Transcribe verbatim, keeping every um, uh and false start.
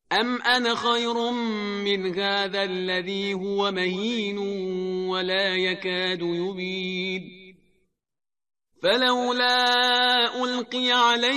أم أنا خير من هذا الذي هو مهين ولا يكاد يبين فلولا ألقي عليه